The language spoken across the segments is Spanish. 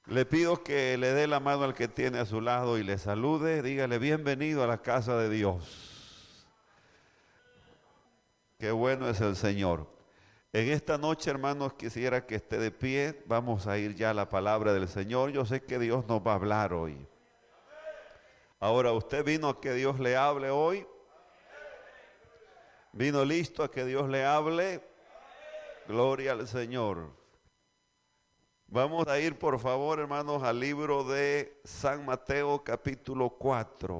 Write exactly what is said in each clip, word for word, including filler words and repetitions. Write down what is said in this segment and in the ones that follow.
Le pido que le dé la mano al que tiene a su lado y le salude. Dígale, bienvenido a la casa de Dios. Qué bueno es el Señor. En esta noche, hermanos, quisiera que esté de pie. Vamos a ir ya a la palabra del Señor. Yo sé que Dios nos va a hablar hoy. Ahora, ¿usted vino a que Dios le hable hoy? ¿Vino listo a que Dios le hable? Gloria al Señor. Vamos a ir, por favor, hermanos, al libro de San Mateo, capítulo cuatro.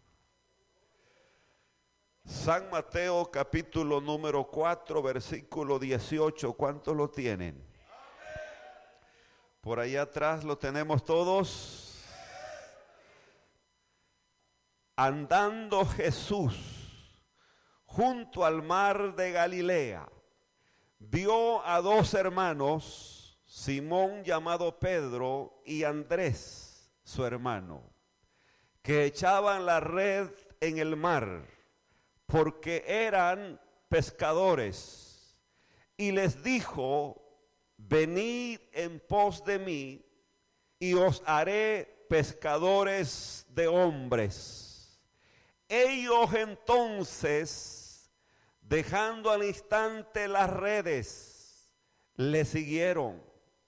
San Mateo, capítulo número cuatro, versículo dieciocho. ¿Cuántos lo tienen? Por allá atrás lo tenemos todos. Andando Jesús junto al mar de Galilea, vio a dos hermanos, Simón llamado Pedro y Andrés, su hermano, que echaban la red en el mar, porque eran pescadores. Y les dijo, venid en pos de mí, y os haré pescadores de hombres. Ellos entonces, dejando al instante las redes, le siguieron.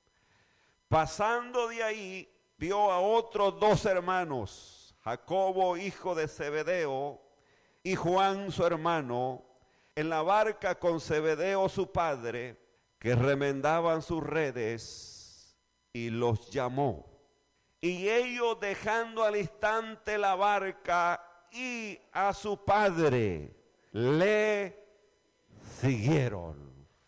Pasando de ahí, vio a otros dos hermanos, Jacobo, hijo de Zebedeo, y Juan, su hermano, en la barca con Zebedeo, su padre, que remendaban sus redes, y los llamó. Y ellos, dejando al instante la barca y a su padre, le siguieron.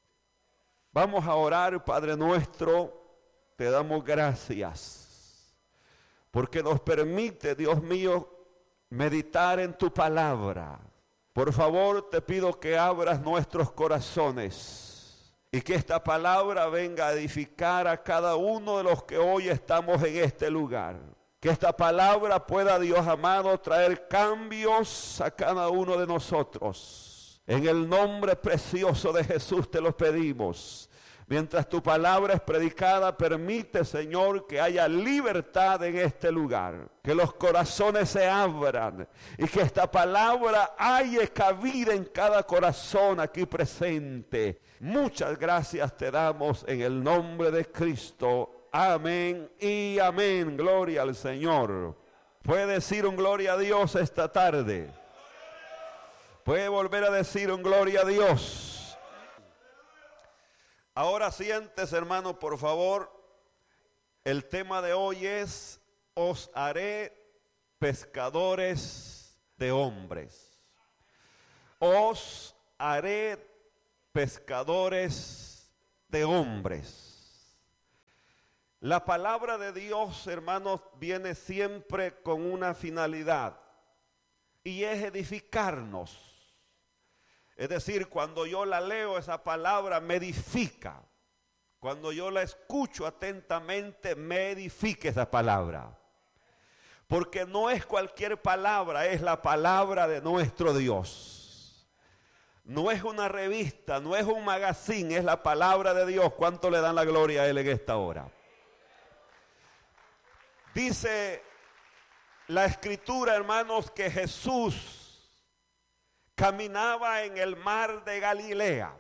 Vamos a orar. Padre nuestro, te damos gracias, porque nos permite, Dios mío, meditar en tu palabra. Por favor, te pido que abras nuestros corazones y que esta palabra venga a edificar a cada uno de los que hoy estamos en este lugar. Que esta palabra pueda, Dios amado, traer cambios a cada uno de nosotros. En el nombre precioso de Jesús te lo pedimos. Mientras tu palabra es predicada, permite, Señor, que haya libertad en este lugar. Que los corazones se abran y que esta palabra haya cabida en cada corazón aquí presente. Muchas gracias te damos en el nombre de Cristo. Amén y amén. Gloria al Señor. ¿Puede decir un gloria a Dios esta tarde? ¿Puede volver a decir un gloria a Dios? Ahora siéntese, hermano, por favor. El tema de hoy es: os haré pescadores de hombres. Os haré pescadores de hombres. La palabra de Dios, hermanos, viene siempre con una finalidad, y es edificarnos. Es decir, cuando yo la leo, esa palabra me edifica. Cuando yo la escucho atentamente, me edifica esa palabra. Porque no es cualquier palabra, es la palabra de nuestro Dios. No es una revista, no es un magazine, es la palabra de Dios. ¿Cuánto le dan la gloria a Él en esta hora? Dice la Escritura, hermanos, que Jesús caminaba en el mar de Galilea.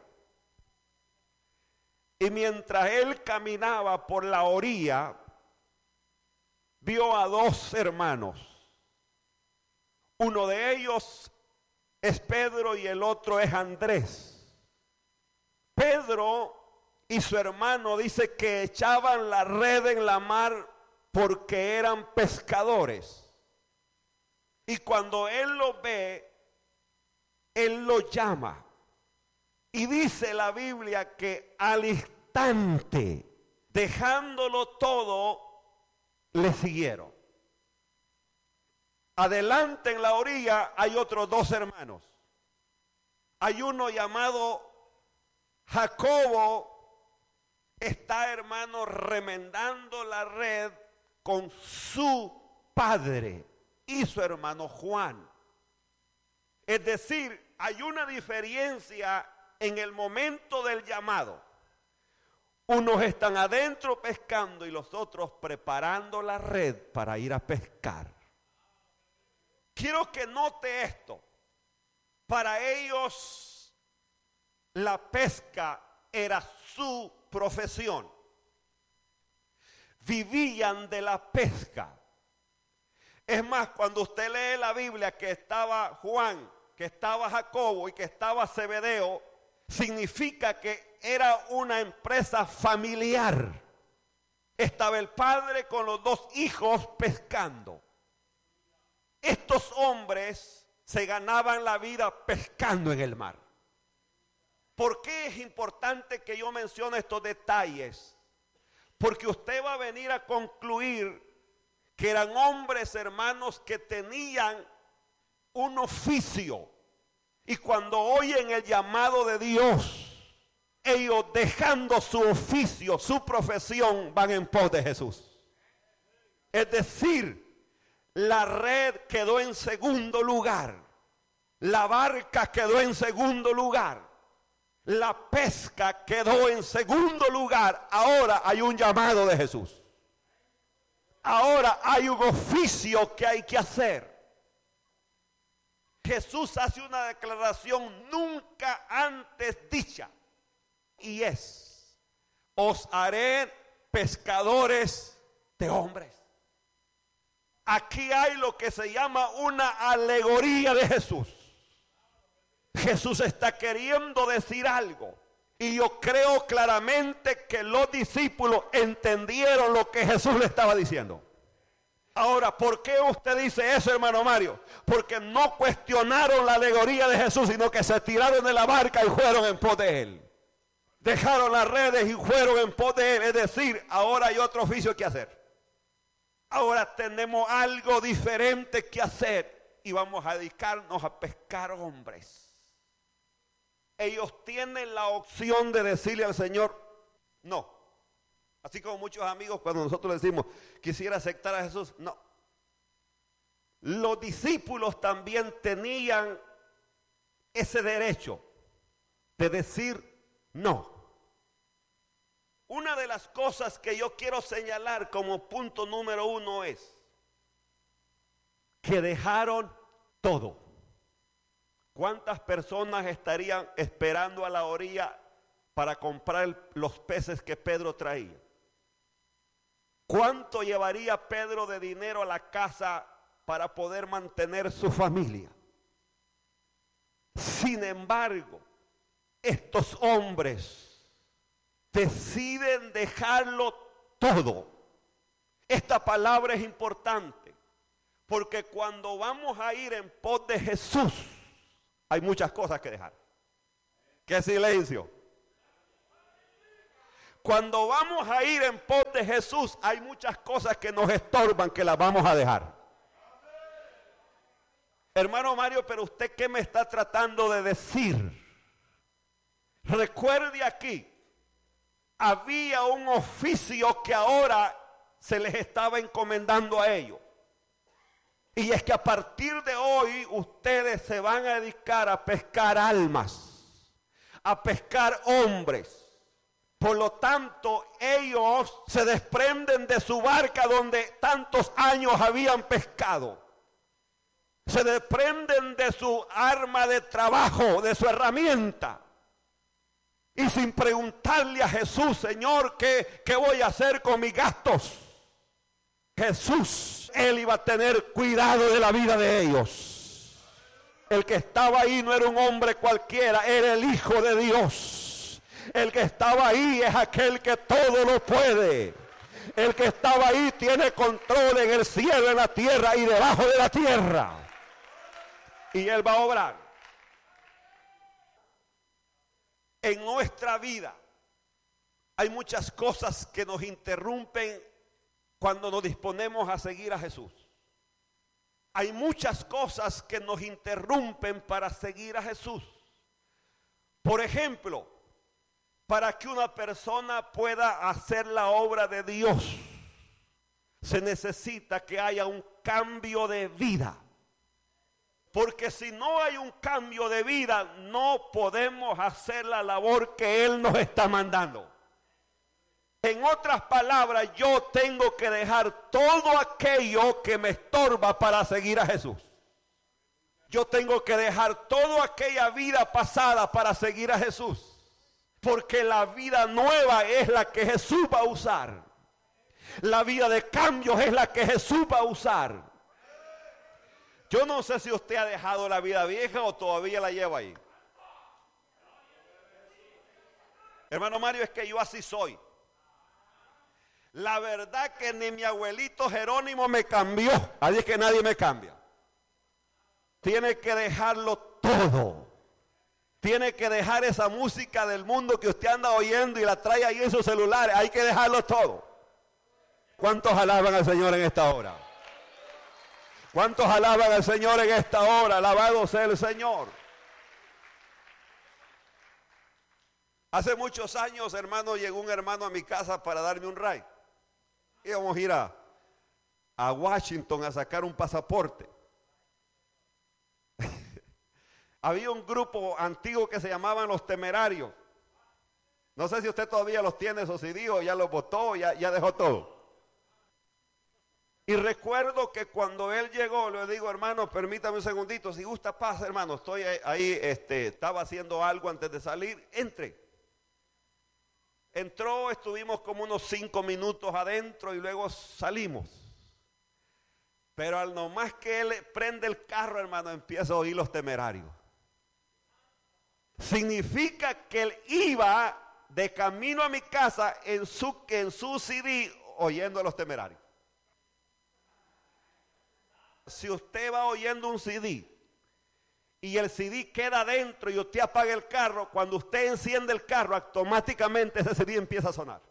Y mientras él caminaba por la orilla, vio a dos hermanos. Uno de ellos es Pedro y el otro es Andrés. Pedro y su hermano dice que echaban la red en la mar porque eran pescadores. Y cuando él los ve, él lo llama. Y dice la Biblia que al instante, dejándolo todo, le siguieron. Adelante en la orilla hay otros dos hermanos. Hay uno llamado Jacobo, está, hermano, remendando la red con su padre y su hermano Juan. Es decir, hay una diferencia en el momento del llamado. Unos están adentro pescando y los otros preparando la red para ir a pescar. Quiero que note esto. Para ellos la pesca era su profesión. Vivían de la pesca. Es más, cuando usted lee la Biblia que estaba Juan, que estaba Jacobo y que estaba Zebedeo, significa que era una empresa familiar. Estaba el padre con los dos hijos pescando. Estos hombres se ganaban la vida pescando en el mar. ¿Por qué es importante que yo mencione estos detalles? Porque usted va a venir a concluir que eran hombres, hermanos, que tenían un oficio. Y cuando oyen el llamado de Dios, ellos dejando su oficio, su profesión, van en pos de Jesús. Es decir, la red quedó en segundo lugar. La barca quedó en segundo lugar. La pesca quedó en segundo lugar. Ahora hay un llamado de Jesús. Ahora hay un oficio que hay que hacer. Jesús hace una declaración nunca antes dicha. Y es: os haré pescadores de hombres. Aquí hay lo que se llama una alegoría de Jesús. Jesús está queriendo decir algo. Y yo creo claramente que los discípulos entendieron lo que Jesús le estaba diciendo. Ahora, ¿por qué usted dice eso, hermano Mario? Porque no cuestionaron la alegoría de Jesús, sino que se tiraron de la barca y fueron en pos de él. Dejaron las redes y fueron en pos de él. Es decir, ahora hay otro oficio que hacer. Ahora tenemos algo diferente que hacer y vamos a dedicarnos a pescar hombres. Ellos tienen la opción de decirle al Señor no. Así como muchos amigos cuando nosotros le decimos quisiera aceptar a Jesús, no. Los discípulos también tenían ese derecho de decir no. Una de las cosas que yo quiero señalar como punto número uno es que dejaron todo. ¿Cuántas personas estarían esperando a la orilla para comprar los peces que Pedro traía? ¿Cuánto llevaría Pedro de dinero a la casa para poder mantener su familia? Sin embargo, estos hombres deciden dejarlo todo. Esta palabra es importante porque cuando vamos a ir en pos de Jesús hay muchas cosas que dejar. ¡Qué silencio! Cuando vamos a ir en pos de Jesús hay muchas cosas que nos estorban, que las vamos a dejar. Hermano Mario, pero usted ¿qué me está tratando de decir? Recuerde aquí, había un oficio que ahora se les estaba encomendando a ellos. Y es que a partir de hoy ustedes se van a dedicar a pescar almas, a pescar hombres. Por lo tanto, ellos se desprenden de su barca donde tantos años habían pescado. Se desprenden de su arma de trabajo, de su herramienta. Y sin preguntarle a Jesús, Señor, ¿qué, qué voy a hacer con mis gastos? Jesús, Él iba a tener cuidado de la vida de ellos. El que estaba ahí no era un hombre cualquiera, era el Hijo de Dios. El que estaba ahí es aquel que todo lo puede. El que estaba ahí tiene control en el cielo, en la tierra y debajo de la tierra. Y Él va a obrar. En nuestra vida hay muchas cosas que nos interrumpen cuando nos disponemos a seguir a Jesús. Hay muchas cosas que nos interrumpen para seguir a Jesús. Por ejemplo, para que una persona pueda hacer la obra de Dios, se necesita que haya un cambio de vida. Porque si no hay un cambio de vida, no podemos hacer la labor que Él nos está mandando. En otras palabras, yo tengo que dejar todo aquello que me estorba para seguir a Jesús. Yo tengo que dejar toda aquella vida pasada para seguir a Jesús. Porque la vida nueva es la que Jesús va a usar. La vida de cambios es la que Jesús va a usar. Yo no sé si usted ha dejado la vida vieja o todavía la lleva ahí. Hermano Mario, es que yo así soy. La verdad que ni mi abuelito Jerónimo me cambió. Así es que nadie me cambia. Tiene que dejarlo todo. Tiene que dejar esa música del mundo que usted anda oyendo y la trae ahí en su celular. Hay que dejarlo todo. ¿Cuántos alaban al Señor en esta hora? ¿Cuántos alaban al Señor en esta hora? Alabado sea el Señor. Hace muchos años, hermano, llegó un hermano a mi casa para darme un ride. Íbamos a ir a, a Washington a sacar un pasaporte. Había un grupo antiguo que se llamaban Los Temerarios. No sé si usted todavía los tiene esos C D o ya los botó, ya, ya dejó todo. Y recuerdo que cuando él llegó, le digo, hermano, permítame un segundito, si gusta pasa, hermano, estoy ahí, este, estaba haciendo algo antes de salir, entre. Entró, estuvimos como unos cinco minutos adentro y luego salimos. Pero al nomás que él prende el carro, hermano, empieza a oír Los Temerarios. Significa que él iba de camino a mi casa en su, en su C D oyendo a Los Temerarios. Si usted va oyendo un C D y el C D queda adentro y usted apaga el carro, cuando usted enciende el carro, automáticamente ese C D empieza a sonar.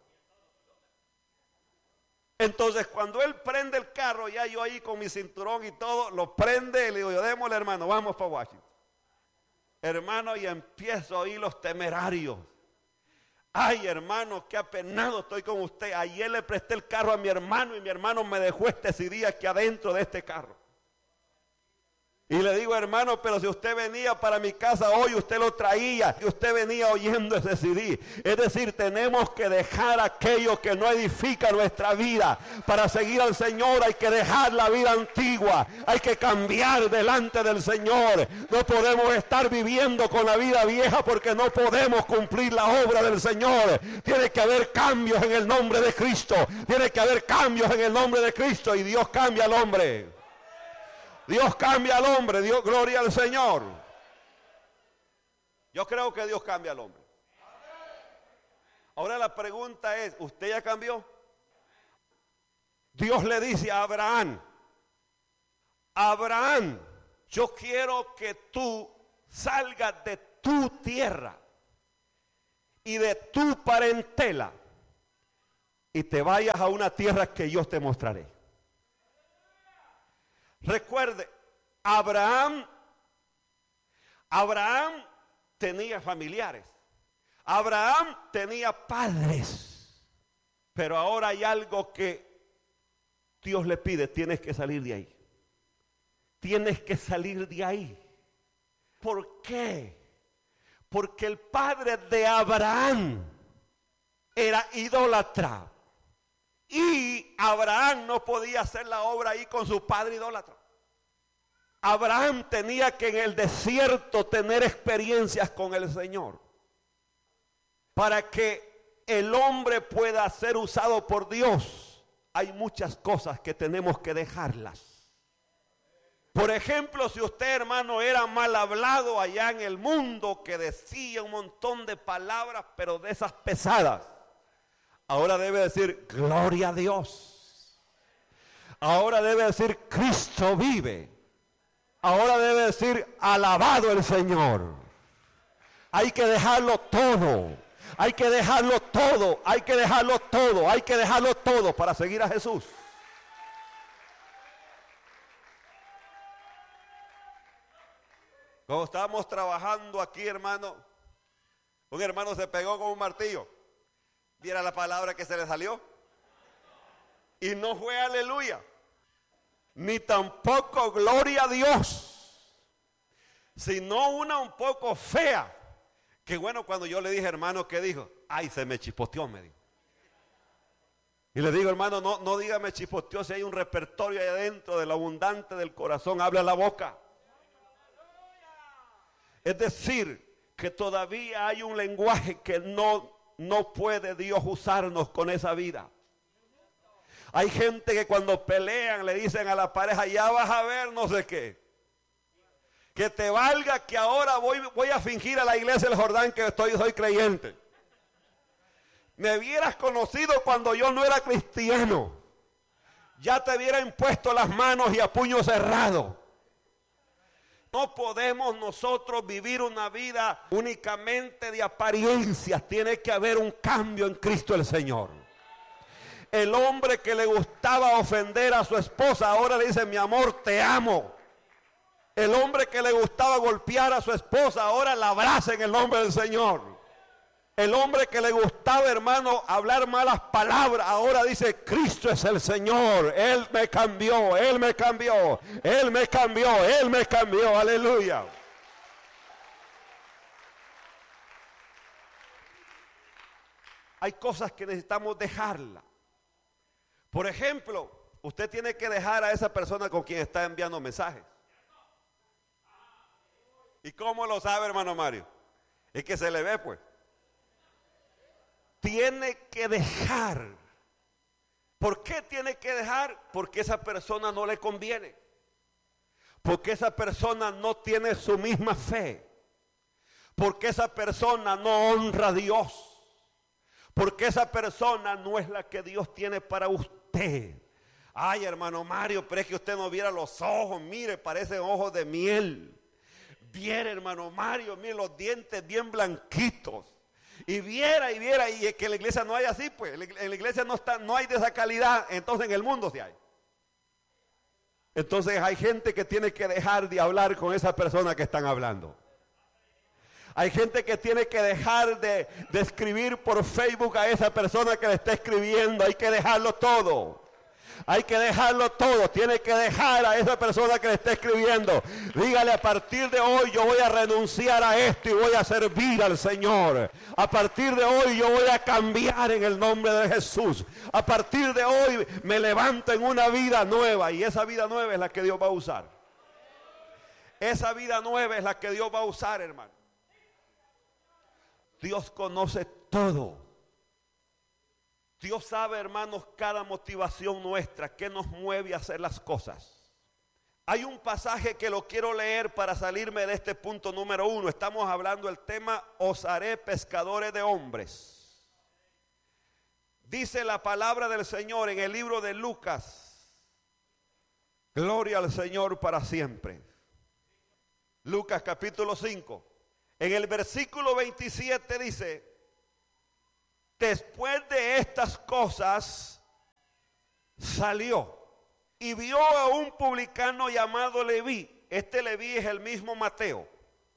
Entonces, cuando él prende el carro, ya yo ahí con mi cinturón y todo, lo prende y le digo, yo démosle, hermano, vamos para Washington. Hermano, y empiezo a oír Los Temerarios. Ay, hermano, qué apenado estoy con usted. Ayer le presté el carro a mi hermano y mi hermano me dejó este C D aquí adentro de este carro. Y le digo, hermano, pero si usted venía para mi casa hoy, usted lo traía y usted venía oyendo ese C D. Es decir, tenemos que dejar aquello que no edifica nuestra vida. Para seguir al Señor hay que dejar la vida antigua. Hay que cambiar delante del Señor. No podemos estar viviendo con la vida vieja porque no podemos cumplir la obra del Señor. Tiene que haber cambios en el nombre de Cristo. Tiene que haber cambios en el nombre de Cristo y Dios cambia al hombre. Dios cambia al hombre, Dios, gloria al Señor. Yo creo que Dios cambia al hombre. Ahora la pregunta es, ¿usted ya cambió? Dios le dice a Abraham, Abraham, yo quiero que tú salgas de tu tierra y de tu parentela y te vayas a una tierra que yo te mostraré. Recuerde, Abraham, Abraham tenía familiares, Abraham tenía padres, pero ahora hay algo que Dios le pide, tienes que salir de ahí, tienes que salir de ahí. ¿Por qué? Porque el padre de Abraham era idólatra. Y Abraham no podía hacer la obra ahí con su padre idólatra. Abraham tenía que en el desierto tener experiencias con el Señor. Para que el hombre pueda ser usado por Dios, hay muchas cosas que tenemos que dejarlas. Por ejemplo, si usted, hermano, era mal hablado allá en el mundo, que decía un montón de palabras, pero de esas pesadas, ahora debe decir, gloria a Dios. Ahora debe decir, Cristo vive. Ahora debe decir, alabado el Señor. Hay que dejarlo todo. Hay que dejarlo todo. Hay que dejarlo todo. Hay que dejarlo todo para seguir a Jesús. Cuando estábamos trabajando aquí, hermano, un hermano se pegó con un martillo. Viera la palabra que se le salió. Y no fue aleluya. Ni tampoco gloria a Dios. Sino una un poco fea. Que bueno, cuando yo le dije, hermano, ¿qué dijo? Ay, se me chispoteó, me dijo. Y le digo, hermano, no, no dígame chipoteo, si hay un repertorio ahí adentro del abundante del corazón, habla la boca. Es decir, que todavía hay un lenguaje que no, no puede Dios usarnos con esa vida. Hay gente que cuando pelean le dicen a la pareja, ya vas a ver no sé qué. Que te valga que ahora voy, voy a fingir a la iglesia del Jordán que estoy, soy creyente. Me hubieras conocido cuando yo no era cristiano. Ya te hubiera impuesto las manos y a puño cerrado. No podemos nosotros vivir una vida únicamente de apariencias. Tiene que haber un cambio en Cristo el Señor. El hombre que le gustaba ofender a su esposa, ahora le dice, mi amor, te amo. El hombre que le gustaba golpear a su esposa, ahora la abraza en el nombre del Señor. El hombre que le gustaba, hermano, hablar malas palabras, ahora dice, Cristo es el Señor. Él me cambió, Él me cambió, Él me cambió, Él me cambió. Aleluya. Hay cosas que necesitamos dejarla. Por ejemplo, usted tiene que dejar a esa persona con quien está enviando mensajes. ¿Y cómo lo sabe, hermano Mario? Es que se le ve, pues. Tiene que dejar. ¿Por qué tiene que dejar? Porque esa persona no le conviene. Porque esa persona no tiene su misma fe. Porque esa persona no honra a Dios. Porque esa persona no es la que Dios tiene para usted. Ay, hermano Mario, pero es que usted no viera los ojos. Mire, parecen ojos de miel. Viera, hermano Mario, mire los dientes bien blanquitos. Y viera y viera, y que en la iglesia no hay así, pues. En la iglesia no está, no hay de esa calidad. Entonces en el mundo sí hay. Entonces hay gente que tiene que dejar de hablar con esa persona que están hablando. Hay gente que tiene que dejar de, de escribir por Facebook a esa persona que le está escribiendo. Hay que dejarlo todo. Hay que dejarlo todo. Tiene que dejar a esa persona que le está escribiendo. Dígale, a partir de hoy yo voy a renunciar a esto y voy a servir al Señor. A partir de hoy yo voy a cambiar en el nombre de Jesús. A partir de hoy me levanto en una vida nueva. Y esa vida nueva es la que Dios va a usar. Esa vida nueva es la que Dios va a usar, hermano. Dios conoce todo. Dios sabe, hermanos, cada motivación nuestra, que nos mueve a hacer las cosas. Hay un pasaje que lo quiero leer para salirme de este punto número uno. Estamos hablando del tema, os haré pescadores de hombres. Dice la palabra del Señor en el libro de Lucas. Gloria al Señor para siempre. Lucas capítulo cinco. En el versículo veintisiete dice, después de estas cosas salió y vio a un publicano llamado Leví. Este Leví es el mismo Mateo,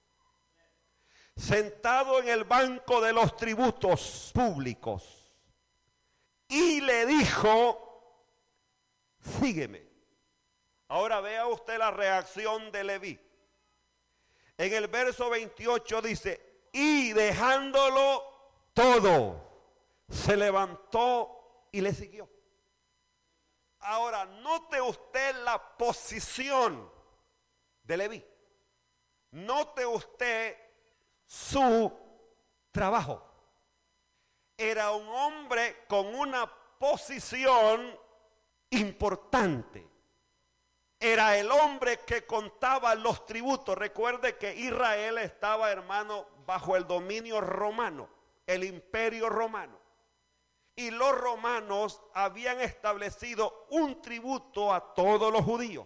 sentado en el banco de los tributos públicos, y le dijo, sígueme. Ahora vea usted la reacción de Leví. En el verso veintiocho dice, y dejándolo todo, se levantó y le siguió. Ahora, note usted la posición de Leví. Note usted su trabajo. Era un hombre con una posición importante. Era el hombre que contaba los tributos. Recuerde que Israel estaba, hermano, bajo el dominio romano, el imperio romano. Y los romanos habían establecido un tributo a todos los judíos.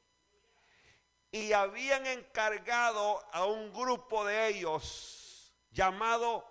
Y habían encargado a un grupo de ellos llamado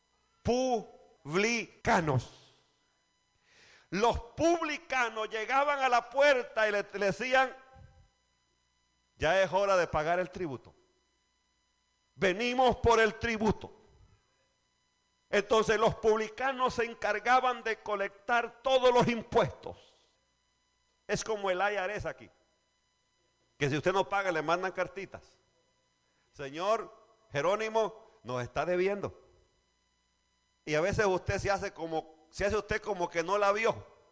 publicanos. Los publicanos llegaban a la puerta y le, le decían, ya es hora de pagar el tributo. Venimos por el tributo. Entonces los publicanos se encargaban de colectar todos los impuestos. Es como el I R S aquí, que si usted no paga le mandan cartitas. Señor Jerónimo nos está debiendo. Y a veces usted se hace como, se hace usted como que no la vio.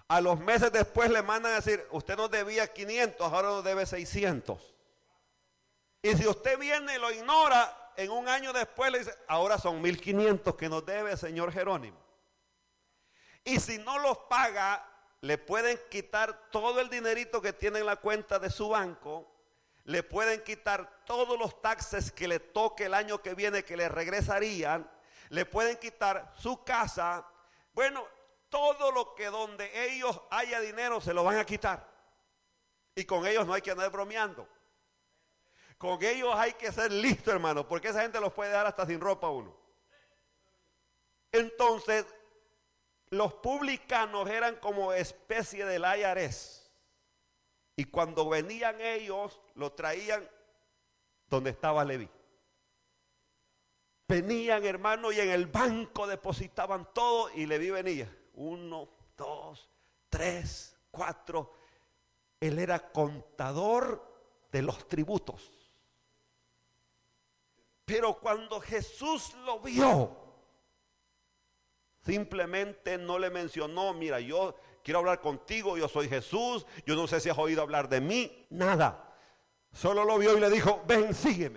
A los meses después le mandan a decir, usted nos debía quinientos, ahora nos debe seiscientos. Y si usted viene y lo ignora, en un año después le dice, ahora son mil quinientos que nos debe, señor Jerónimo. Y si no los paga, le pueden quitar todo el dinerito que tiene en la cuenta de su banco, le pueden quitar todos los taxes que le toque el año que viene que le regresarían, le pueden quitar su casa, bueno, todo lo que donde ellos haya dinero se lo van a quitar. Y con ellos no hay que andar bromeando. Con ellos hay que ser listo, hermano, porque esa gente los puede dar hasta sin ropa uno. Entonces, los publicanos eran como especie del I R S. Y cuando venían ellos, lo traían donde estaba Leví. Venían, hermano, y en el banco depositaban todo y Leví venía. Uno, dos, tres, cuatro. Él era contador de los tributos. Pero cuando Jesús lo vio, simplemente no le mencionó, mira, yo quiero hablar contigo, yo soy Jesús, yo no sé si has oído hablar de mí, nada. Solo lo vio y le dijo, ven, sígueme.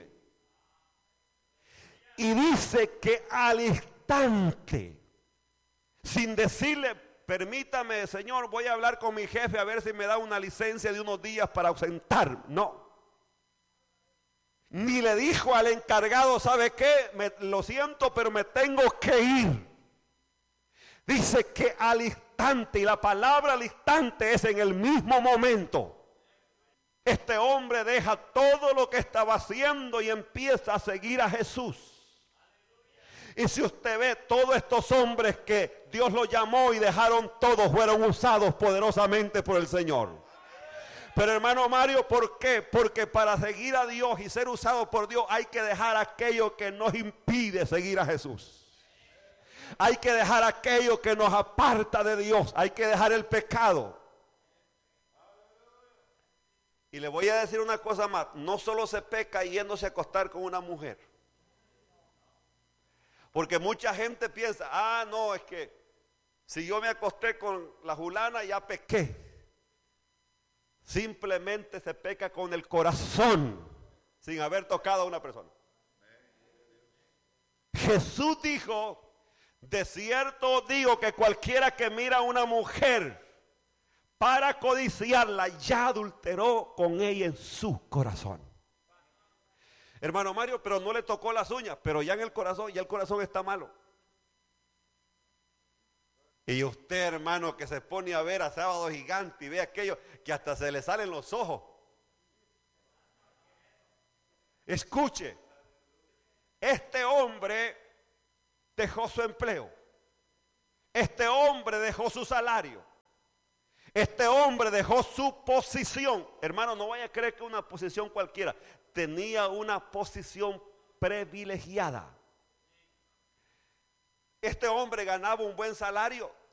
Y dice que al instante, sin decirle, permítame, Señor, voy a hablar con mi jefe a ver si me da una licencia de unos días para ausentar. No. Ni le dijo al encargado, ¿sabe qué? Me, lo siento, pero me tengo que ir. Dice que al instante, y la palabra al instante es en el mismo momento. Este hombre deja todo lo que estaba haciendo y empieza a seguir a Jesús. Y si usted ve, todos estos hombres que Dios los llamó y dejaron todos, fueron usados poderosamente por el Señor. Pero hermano Mario, ¿por qué? Porque para seguir a Dios y ser usado por Dios hay que dejar aquello que nos impide seguir a Jesús. Hay que dejar aquello que nos aparta de Dios. Hay que dejar el pecado. Y le voy a decir una cosa más. No solo se peca yéndose a acostar con una mujer. Porque mucha gente piensa, ah, no, es que si yo me acosté con la fulana ya pequé. Simplemente se peca con el corazón, sin haber tocado a una persona. Jesús dijo, de cierto digo que cualquiera que mira a una mujer para codiciarla, ya adulteró con ella en su corazón. Hermano Mario, pero no le tocó las uñas, pero ya en el corazón, ya el corazón está malo. Y usted, hermano, que se pone a ver a Sábado Gigante y ve aquello que hasta se le salen los ojos. Escuche, este hombre dejó su empleo. Este hombre dejó su salario. Este hombre dejó su posición. Hermano, no vaya a creer que una posición cualquiera. Tenía una posición privilegiada. Este hombre ganaba un buen salario